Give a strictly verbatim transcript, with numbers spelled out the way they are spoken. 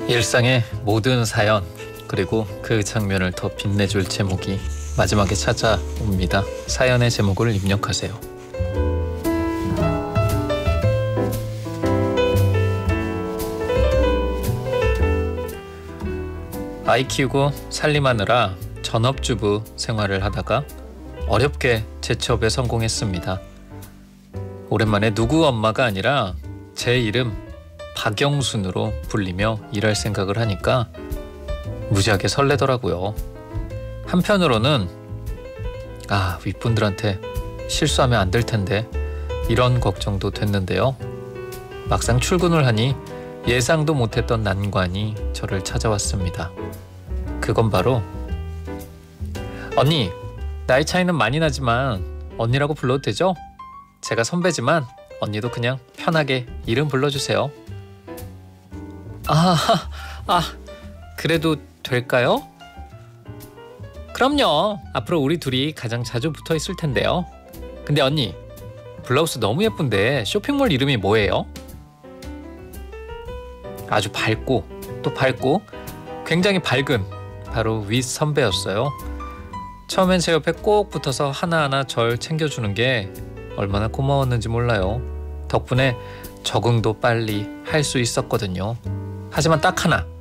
일상의 모든 사연 그리고 그 장면을 더 빛내줄 제목이 마지막에 찾아옵니다. 사연의 제목을 입력하세요. 아이 키우고 살림하느라 전업주부 생활을 하다가 어렵게 재취업에 성공했습니다. 오랜만에 누구 엄마가 아니라 제 이름 박영순으로 불리며 일할 생각을 하니까 무지하게 설레더라고요. 한편으로는 아, 윗분들한테 실수하면 안 될 텐데 이런 걱정도 됐는데요. 막상 출근을 하니 예상도 못했던 난관이 저를 찾아왔습니다. 그건 바로 언니, 나이 차이는 많이 나지만 언니라고 불러도 되죠? 제가 선배지만 언니도 그냥 편하게 이름 불러주세요. 아, 아, 그래도 될까요? 그럼요. 앞으로 우리 둘이 가장 자주 붙어 있을 텐데요. 근데 언니, 블라우스 너무 예쁜데 쇼핑몰 이름이 뭐예요? 아주 밝고 또 밝고 굉장히 밝은 바로 윗 선배였어요. 처음엔 제 옆에 꼭 붙어서 하나하나 절 챙겨주는 게 얼마나 고마웠는지 몰라요. 덕분에 적응도 빨리 할 수 있었거든요. 하지만 딱 하나,